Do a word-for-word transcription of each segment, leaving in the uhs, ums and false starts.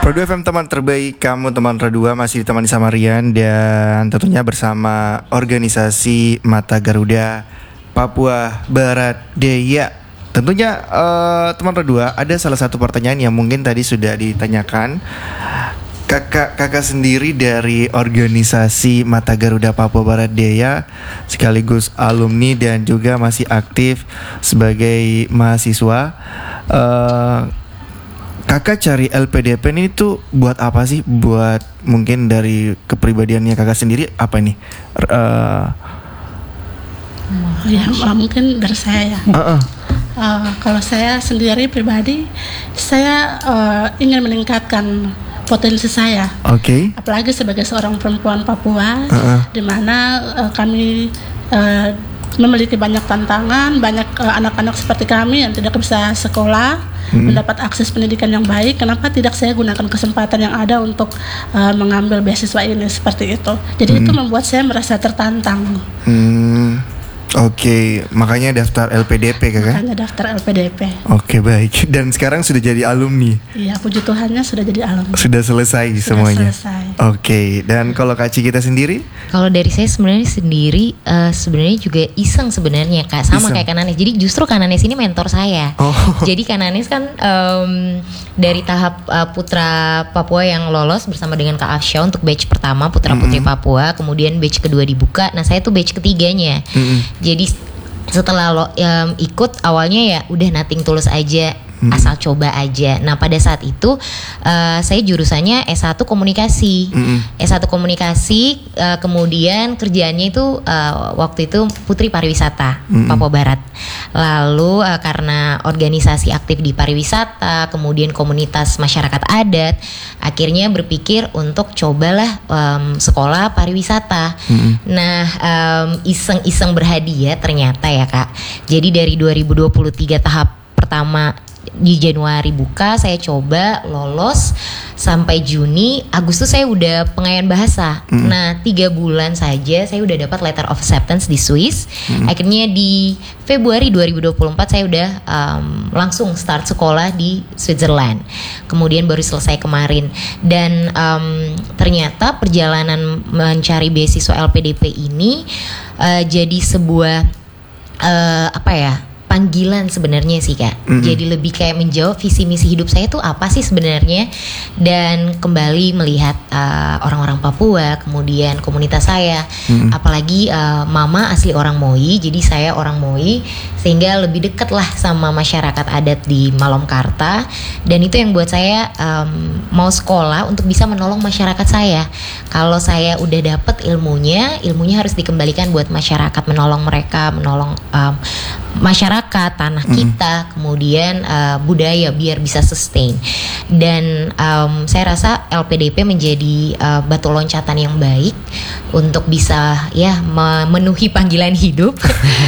Produ F M teman terbaik, kamu teman Radua masih ditemani sama Rian dan tentunya bersama organisasi Mata Garuda Papua Barat Daya. Tentunya uh, teman Radua, ada salah satu pertanyaan yang mungkin tadi sudah ditanyakan. Kakak kakak sendiri dari organisasi Mata Garuda Papua Barat Daya, sekaligus alumni dan juga masih aktif sebagai mahasiswa. Uh, Kakak cari L P D P ini tuh buat apa sih? Buat mungkin dari kepribadiannya kakak sendiri apa nih? Uh, ya mungkin dari saya ya. Uh-uh. Uh, kalau saya sendiri pribadi, saya uh, ingin meningkatkan potensi saya. Oke. Okay. Apalagi sebagai seorang perempuan Papua, uh-uh. di mana uh, kami uh, memiliki banyak tantangan, banyak uh, anak-anak seperti kami yang tidak bisa sekolah, hmm. mendapat akses pendidikan yang baik. Kenapa tidak saya gunakan kesempatan yang ada untuk uh, mengambil beasiswa ini seperti itu? Jadi hmm. itu membuat saya merasa tertantang. Hmm. Oke, okay. Makanya daftar L P D P kakak? Makanya daftar L P D P. Oke, okay, baik. Dan sekarang sudah jadi alumni? Iya, puji Tuhannya sudah jadi alumni. Sudah selesai sudah semuanya? Selesai. Oke, okay. Dan kalau Kak Ci kita sendiri? Kalau dari saya sebenarnya sendiri uh, sebenarnya juga iseng sebenarnya Kak, sama iseng. Kayak Kananes. Jadi justru Kananes ini mentor saya. Oh. Jadi Kananes kan um, dari tahap uh, putra Papua yang lolos bersama dengan Kak Afsya untuk batch pertama putra putri mm-hmm. Papua, kemudian batch kedua dibuka. Nah saya tuh batch ketiganya. Mm-hmm. Jadi setelah lo um, ikut awalnya ya udah nothing tulus aja, hmm. asal coba aja. Nah pada saat itu uh, saya jurusannya S satu komunikasi, hmm. S satu komunikasi, uh, kemudian kerjaannya itu uh, waktu itu Putri Pariwisata hmm. Papua Barat. Lalu uh, karena organisasi aktif di pariwisata, kemudian komunitas masyarakat adat, akhirnya berpikir untuk cobalah um, sekolah pariwisata. Hmm. Nah um, iseng-iseng berhadiah ternyata ya Kak. Jadi dari dua ribu dua puluh tiga tahap pertama di Januari buka, saya coba lolos sampai Juni, Agustus saya udah pengayaan bahasa. Mm. Nah tiga bulan saja saya udah dapat letter of acceptance di Swiss. Mm. Akhirnya di Februari dua ribu dua puluh empat saya udah um, langsung start sekolah di Switzerland. Kemudian baru selesai kemarin. Dan um, ternyata perjalanan mencari beasiswa L P D P ini uh, jadi sebuah uh, apa ya? panggilan sebenarnya sih Kak. Mm-hmm. Jadi lebih kayak menjawab visi misi hidup saya tuh apa sih sebenarnya, dan kembali melihat uh, orang-orang Papua, kemudian komunitas saya, mm-hmm. apalagi uh, mama asli orang Moi, jadi saya orang Moi, sehingga lebih dekat lah sama masyarakat adat di Malomkarta, dan itu yang buat saya um, mau sekolah untuk bisa menolong masyarakat saya. Kalau saya udah dapet ilmunya, ilmunya harus dikembalikan buat masyarakat, menolong mereka, menolong um, masyarakat, tanah kita, mm. kemudian uh, budaya biar bisa sustain. Dan um, saya rasa L P D P menjadi uh, batu loncatan yang baik untuk bisa ya memenuhi panggilan hidup.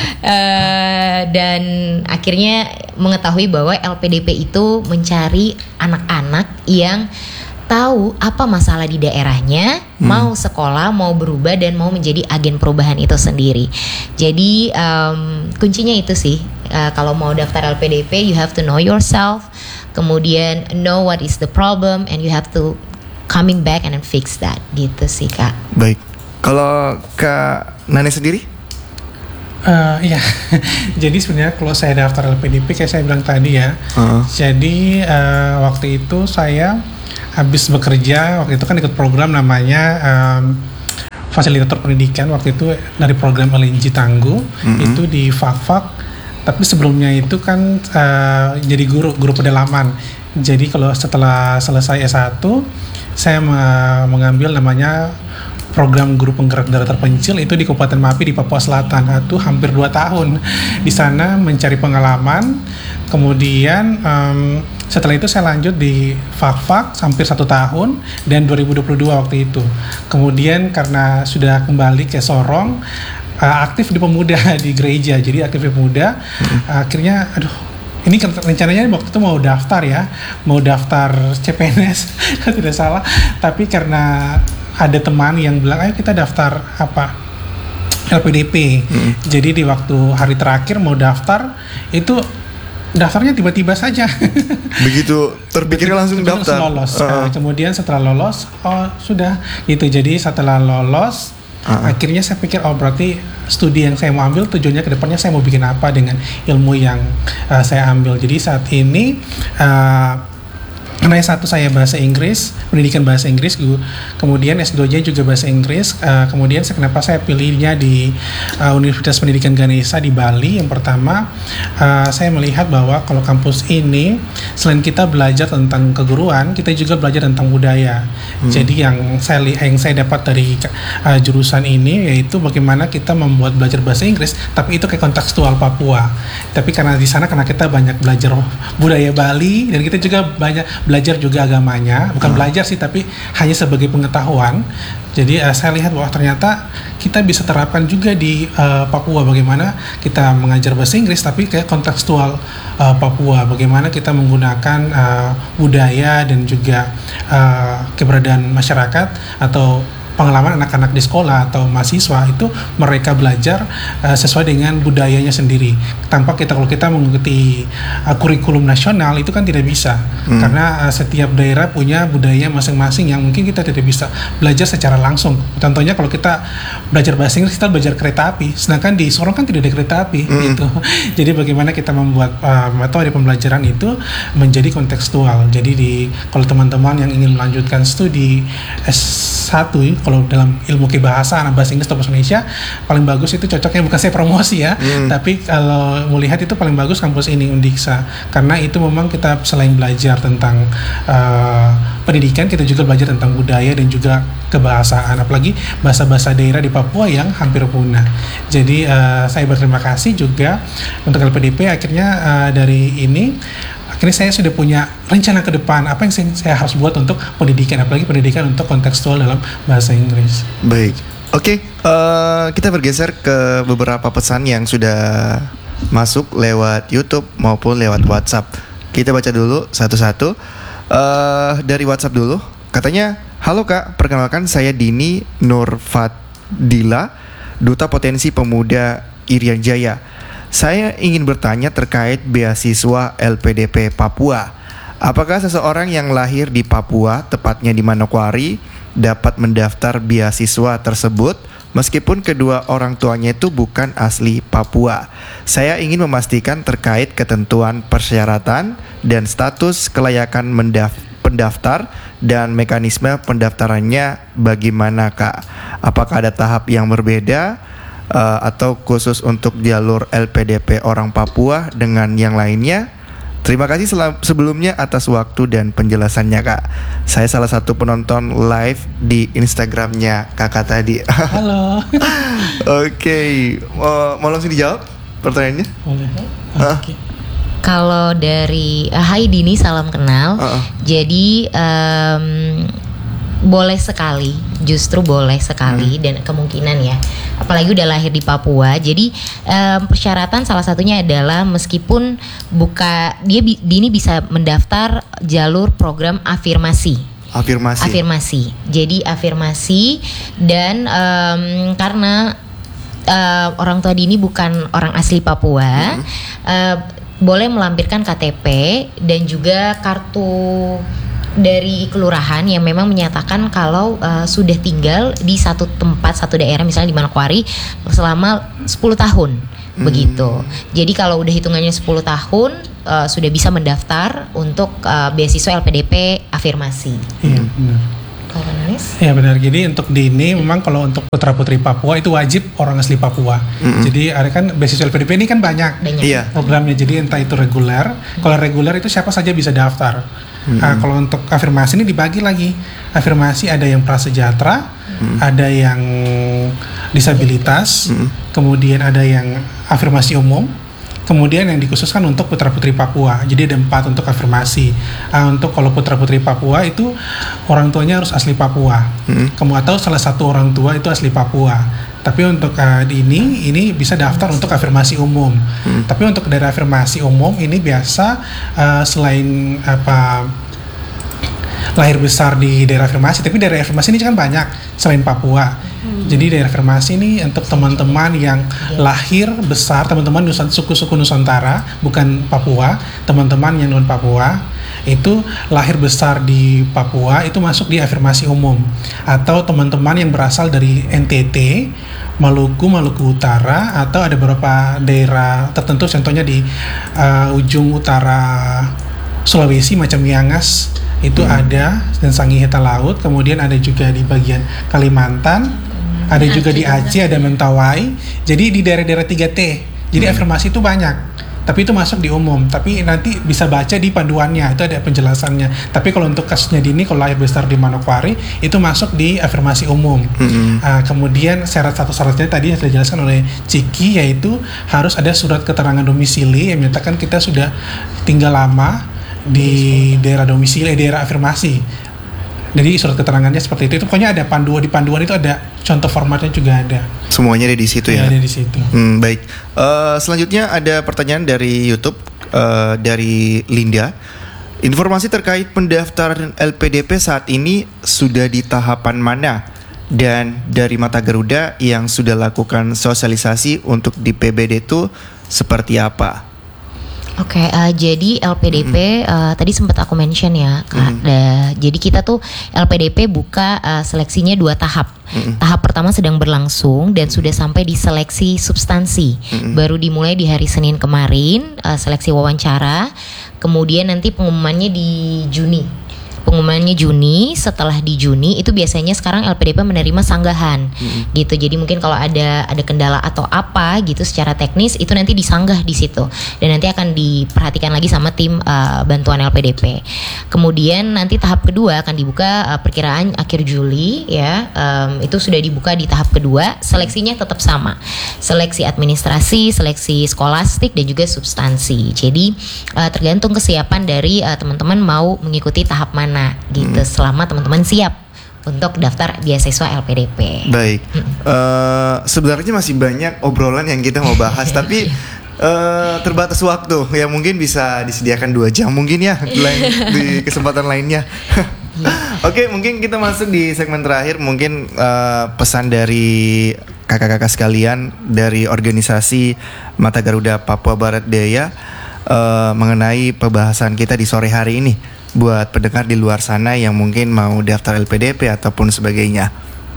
uh, dan akhirnya mengetahui bahwa L P D P itu mencari anak-anak yang tahu apa masalah di daerahnya, hmm. mau sekolah, mau berubah, dan mau menjadi agen perubahan itu sendiri. Jadi um, kuncinya itu sih, uh, kalau mau daftar L P D P, you have to know yourself, kemudian know what is the problem, and you have to coming back and then fix that, gitu sih Kak. Baik, kalau Kak Nane sendiri? Uh, iya, jadi sebenarnya kalau saya daftar L P D P kayak saya bilang tadi ya, uh-huh. jadi uh, waktu itu saya habis bekerja, waktu itu kan ikut program namanya um, fasilitator pendidikan, waktu itu dari program L N G Tangguh, mm-hmm. itu di Fak-Fak, tapi sebelumnya itu kan uh, jadi guru, guru pedalaman. Jadi kalau setelah selesai S satu, saya uh, mengambil namanya program guru penggerak daerah terpencil itu di Kabupaten Mapi di Papua Selatan. Itu hampir dua tahun di sana mencari pengalaman. Kemudian um, setelah itu saya lanjut di Fak-Fak hampir satu tahun, dan dua ribu dua puluh dua waktu itu. Kemudian karena sudah kembali ke Sorong, uh, aktif di pemuda di gereja, jadi aktif di pemuda. Hmm. Uh, akhirnya, aduh, ini rencananya waktu itu mau daftar ya, mau daftar C P N S kalau tidak salah. Tapi karena ada teman yang bilang, ayo kita daftar apa L P D P. Hmm. Jadi di waktu hari terakhir mau daftar itu daftarnya tiba-tiba saja. Begitu terpikir langsung daftar. Lolos. Uh. Uh, kemudian setelah lolos, oh sudah gitu. Jadi setelah lolos, uh. akhirnya saya pikir oh berarti studi yang saya mau ambil tujuannya ke depannya saya mau bikin apa dengan ilmu yang uh, saya ambil. Jadi saat ini uh, karena S satu saya bahasa Inggris, pendidikan bahasa Inggris, kemudian S dua-nya juga bahasa Inggris, uh, kemudian kenapa saya pilihnya di uh, Universitas Pendidikan Ganesha di Bali. Yang pertama, uh, saya melihat bahwa kalau kampus ini selain kita belajar tentang keguruan, kita juga belajar tentang budaya. Hmm. Jadi yang saya yang saya dapat dari uh, jurusan ini yaitu bagaimana kita membuat belajar bahasa Inggris, tapi itu kayak kontekstual Papua. Tapi karena di sana karena kita banyak belajar budaya Bali dan kita juga banyak belajar juga agamanya, bukan hmm. belajar sih tapi hanya sebagai pengetahuan. Jadi uh, saya lihat bahwa ternyata kita bisa terapkan juga di uh, Papua bagaimana kita mengajar bahasa Inggris tapi kayak kontekstual uh, Papua, bagaimana kita menggunakan uh, budaya dan juga uh, keberadaan masyarakat atau pengalaman anak-anak di sekolah atau mahasiswa itu mereka belajar uh, sesuai dengan budayanya sendiri. Tanpa kita kalau kita mengikuti uh, kurikulum nasional itu kan tidak bisa, hmm. karena uh, setiap daerah punya budaya masing-masing yang mungkin kita tidak bisa belajar secara langsung. Contohnya kalau kita belajar bahasa Inggris kita belajar kereta api, sedangkan di Sorong kan tidak ada kereta api, hmm. gitu. Jadi bagaimana kita membuat uh, metode pembelajaran itu menjadi kontekstual. Jadi di kalau teman-teman yang ingin melanjutkan studi S satu kalau dalam ilmu kebahasaan bahasa Inggris atau bahasa Indonesia paling bagus itu cocoknya bukan saya promosi ya, hmm. tapi kalau melihat itu paling bagus kampus ini Undiksa karena itu memang kita selain belajar tentang uh, pendidikan kita juga belajar tentang budaya dan juga kebahasaan, apalagi bahasa-bahasa daerah di Papua yang hampir punah. Jadi uh, saya berterima kasih juga untuk L P D P akhirnya uh, dari ini akhirnya saya sudah punya rencana ke depan apa yang saya harus buat untuk pendidikan, apalagi pendidikan untuk kontekstual dalam bahasa Inggris. Baik, oke, okay. uh, kita bergeser ke beberapa pesan yang sudah masuk lewat YouTube maupun lewat WhatsApp. Kita baca dulu satu-satu. Uh, dari WhatsApp dulu, katanya, halo Kak, perkenalkan saya Dini Nurfadila, Duta Potensi Pemuda Irian Jaya. Saya ingin bertanya terkait beasiswa L P D P Papua. Apakah seseorang yang lahir di Papua, tepatnya di Manokwari, dapat mendaftar beasiswa tersebut meskipun kedua orang tuanya itu bukan asli Papua? Saya ingin memastikan terkait ketentuan persyaratan dan status kelayakan mendaf- pendaftar dan mekanisme pendaftarannya bagaimana Kak? Apakah ada tahap yang berbeda? Uh, atau khusus untuk jalur L P D P orang Papua dengan yang lainnya? Terima kasih sel- sebelumnya atas waktu dan penjelasannya Kak. Saya salah satu penonton live di Instagramnya Kakak tadi. Halo. Oke, okay. uh, mau langsung dijawab pertanyaannya? Boleh. Uh. Oke. Okay. Kalau dari uh, Hai Dini, salam kenal. Uh-uh. Jadi um, boleh sekali, justru boleh sekali hmm. dan kemungkinan ya, apalagi udah lahir di Papua. Jadi um, persyaratan salah satunya adalah meskipun buka dia Dini bisa mendaftar jalur program afirmasi. Afirmasi. Afirmasi. Jadi afirmasi dan um, karena uh, orang tua Dini bukan orang asli Papua, hmm. uh, boleh melampirkan K T P dan juga kartu dari kelurahan yang memang menyatakan kalau uh, sudah tinggal di satu tempat, satu daerah, misalnya di Manokwari selama sepuluh tahun, hmm. begitu. Jadi kalau udah hitungannya sepuluh tahun uh, sudah bisa mendaftar untuk uh, beasiswa L P D P afirmasi. Iya, benar. Kalau Nanis? Ya benar. Jadi untuk Dini memang kalau untuk putra-putri Papua itu wajib orang asli Papua. Mm-hmm. Jadi ada kan beasiswa L P D P ini kan banyak, banyak. Iya. programnya. Jadi entah itu reguler. Mm-hmm. Kalau reguler itu siapa saja bisa daftar. Mm-hmm. Nah, kalau untuk afirmasi ini dibagi lagi. Afirmasi ada yang prasejahtera, mm-hmm. ada yang disabilitas, mm-hmm. kemudian ada yang afirmasi umum, kemudian yang dikhususkan untuk putra-putri Papua. Jadi ada empat untuk afirmasi. Uh, untuk kalau putra-putri Papua itu orang tuanya harus asli Papua. Hmm. Kamu atau salah satu orang tua itu asli Papua. Tapi untuk uh, ini ini bisa daftar untuk afirmasi umum. Hmm. Tapi untuk dari afirmasi umum ini biasa uh, selain apa lahir besar di daerah afirmasi, tapi daerah afirmasi ini kan banyak selain Papua. Hmm. Jadi daerah afirmasi ini untuk teman-teman yang lahir besar, teman-teman Nusan, suku-suku Nusantara, bukan Papua, teman-teman yang non Papua itu lahir besar di Papua itu masuk di afirmasi umum, atau teman-teman yang berasal dari N T T, Maluku, Maluku Utara, atau ada beberapa daerah tertentu, contohnya di uh, ujung utara Sulawesi macam Miangas itu hmm. ada, dan Sangihe Laut, kemudian ada juga di bagian Kalimantan, hmm. ada juga di Aceh, ada Mentawai. Jadi di daerah-daerah tiga T. Jadi hmm. afirmasi itu banyak. Tapi itu masuk di umum. Tapi nanti bisa baca di panduannya, itu ada penjelasannya. Tapi kalau untuk kasusnya Dini, kalau lahir besar di Manokwari, itu masuk di afirmasi umum. Hmm. Uh, kemudian syarat satu syaratnya tadi yang sudah dijelaskan oleh Ciki, yaitu harus ada surat keterangan domisili yang menyatakan kita sudah tinggal lama di daerah domisili, daerah afirmasi. Jadi surat keterangannya seperti itu. Itu pokoknya ada panduan, di panduan itu ada contoh formatnya juga ada. Semuanya ada di situ ya. ya ada di situ. Hmm, baik. Uh, selanjutnya ada pertanyaan dari YouTube uh, dari Linda. Informasi terkait pendaftaran L P D P saat ini sudah di tahapan mana? Dan dari Mata Garuda yang sudah lakukan sosialisasi untuk di P B D itu seperti apa? Oke, okay, uh, jadi L P D P mm-hmm. uh, tadi sempat aku mention ya, Kak. Mm-hmm. Uh, jadi kita tuh L P D P buka uh, seleksinya dua tahap. Mm-hmm. Tahap pertama sedang berlangsung dan sudah sampai di seleksi substansi. Mm-hmm. Baru dimulai di hari Senin kemarin, uh, seleksi wawancara. Kemudian nanti pengumumannya di Juni. Pengumumannya Juni, setelah di Juni itu biasanya sekarang L P D P menerima sanggahan hmm. gitu. Jadi mungkin kalau ada ada kendala atau apa gitu secara teknis itu nanti disanggah di situ dan nanti akan diperhatikan lagi sama tim uh, bantuan L P D P. Kemudian nanti tahap kedua akan dibuka uh, perkiraan akhir Juli ya. Um, itu sudah dibuka di tahap kedua. Seleksinya tetap sama. Seleksi administrasi, seleksi skolastik dan juga substansi. Jadi uh, tergantung kesiapan dari uh, teman-teman mau mengikuti tahap mana gitu, hmm. selama teman-teman siap untuk daftar beasiswa L P D P. Baik, hmm. uh, sebenarnya masih banyak obrolan yang kita mau bahas, tapi uh, terbatas waktu. Ya mungkin bisa disediakan dua jam mungkin ya di, di kesempatan lainnya. Oke, okay, mungkin kita masuk di segmen terakhir. Mungkin uh, pesan dari kakak-kakak sekalian dari organisasi Mata Garuda Papua Barat Daya uh, mengenai pembahasan kita di sore hari ini. Buat pendengar di luar sana yang mungkin mau daftar L P D P ataupun sebagainya.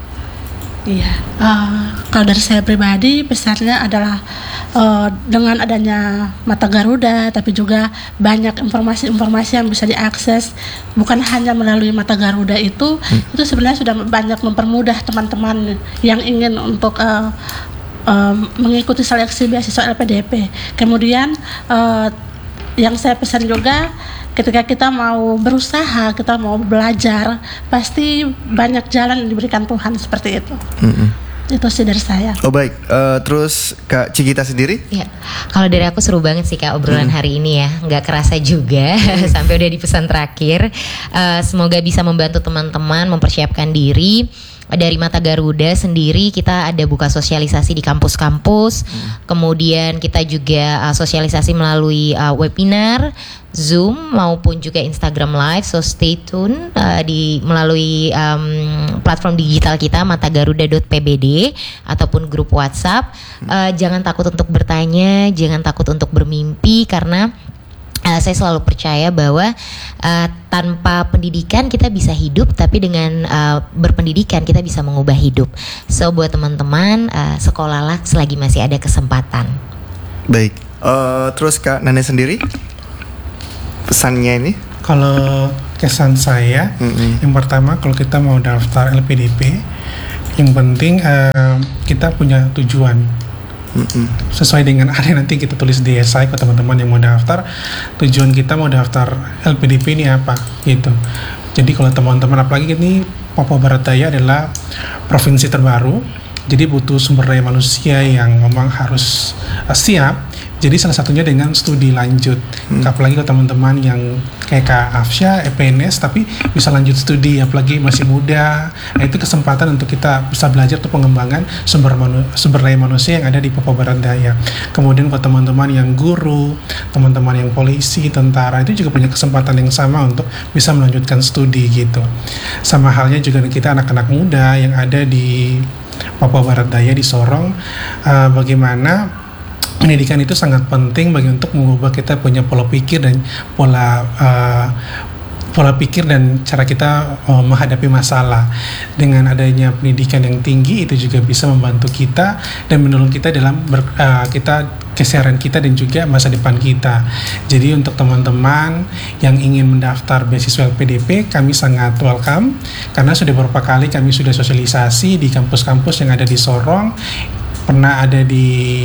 Iya, uh, kalau dari saya pribadi pesannya adalah uh, dengan adanya Mata Garuda, tapi juga banyak informasi-informasi yang bisa diakses, bukan hanya melalui Mata Garuda itu, hmm. itu sebenarnya sudah banyak mempermudah teman-teman yang ingin untuk uh, uh, mengikuti seleksi beasiswa L P D P. Kemudian uh, yang saya pesan juga, ketika kita mau berusaha, kita mau belajar, pasti banyak jalan yang diberikan Tuhan seperti itu. Mm-hmm. Itu sih dari saya. Oh baik, uh, terus Kak Cikita sendiri? Ya, kalau dari aku seru banget sih Kak obrolan mm. hari ini ya, nggak kerasa juga sampai udah di pesan terakhir. Uh, semoga bisa membantu teman-teman mempersiapkan diri. Dari Mata Garuda sendiri kita ada buka sosialisasi di kampus-kampus, hmm. kemudian kita juga uh, sosialisasi melalui uh, webinar, Zoom maupun juga Instagram Live. So stay tune uh, di melalui um, platform digital kita mata garuda dot p b d ataupun grup WhatsApp. Uh, jangan takut untuk bertanya, jangan takut untuk bermimpi karena Uh, saya selalu percaya bahwa uh, tanpa pendidikan kita bisa hidup, tapi dengan uh, berpendidikan kita bisa mengubah hidup. So buat teman-teman, uh, sekolahlah selagi masih ada kesempatan. Baik, uh, terus Kak Nane sendiri pesannya ini? Kalau kesan saya, mm-hmm. yang pertama kalau kita mau daftar L P D P, yang penting uh, kita punya tujuan. Mm-mm. Sesuai dengan ada nanti kita tulis di esai ke teman-teman yang mau daftar, tujuan kita mau daftar L P D P ini apa gitu. Jadi kalau teman-teman, apalagi ini Papua Barat Daya adalah provinsi terbaru, jadi butuh sumber daya manusia yang memang harus uh, siap Jadi salah satunya dengan studi lanjut. Hmm. Apalagi kalau teman-teman yang kayak Kak Afsya, E P N S tapi bisa lanjut studi, apalagi masih muda. Nah, itu kesempatan untuk kita bisa belajar untuk pengembangan sumber manu- sumber daya manusia yang ada di Papua Barat Daya. Kemudian buat teman-teman yang guru, teman-teman yang polisi, tentara, itu juga punya kesempatan yang sama untuk bisa melanjutkan studi gitu. Sama halnya juga kita anak-anak muda yang ada di Papua Barat Daya di Sorong, uh, bagaimana pendidikan itu sangat penting bagi untuk mengubah kita punya pola pikir dan pola uh, pola pikir dan cara kita uh, menghadapi masalah. Dengan adanya pendidikan yang tinggi itu juga bisa membantu kita dan menolong kita dalam ber, uh, kita keseharian kita dan juga masa depan kita. Jadi untuk teman-teman yang ingin mendaftar beasiswa L P D P, kami sangat welcome karena sudah beberapa kali kami sudah sosialisasi di kampus-kampus yang ada di Sorong. Pernah ada di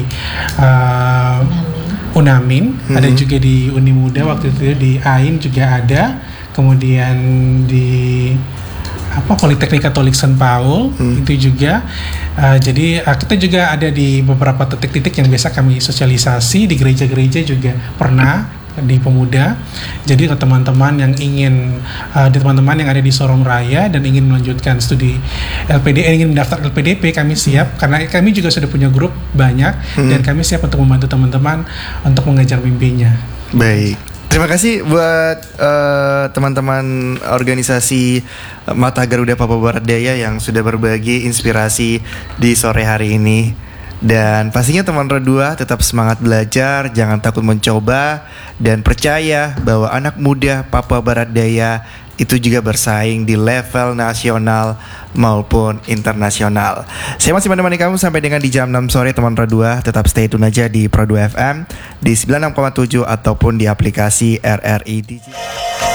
uh, Unamin, hmm. ada juga di Uni Muda, waktu itu di Ain juga ada, kemudian di apa Politeknik Katolik Saint Paul, hmm. itu juga. Uh, jadi uh, kita juga ada di beberapa titik-titik yang biasa kami sosialisasi di gereja-gereja juga pernah di pemuda. Jadi ke teman-teman yang ingin uh, di teman-teman yang ada di Sorong Raya dan ingin melanjutkan studi L P D P, ingin mendaftar L P D P, kami siap karena kami juga sudah punya grup banyak hmm. dan kami siap untuk membantu teman-teman untuk mengejar mimpinya. Baik. Terima kasih buat uh, teman-teman organisasi Mata Garuda Papua Barat Daya yang sudah berbagi inspirasi di sore hari ini. Dan pastinya teman Redua tetap semangat belajar, jangan takut mencoba, dan percaya bahwa anak muda Papua Barat Daya itu juga bersaing di level nasional maupun internasional. Saya masih menemani kamu sampai dengan di jam enam sore teman Redua. Tetap stay tune aja di Pro dua F M di sembilan puluh enam koma tujuh ataupun di aplikasi R R I Digital.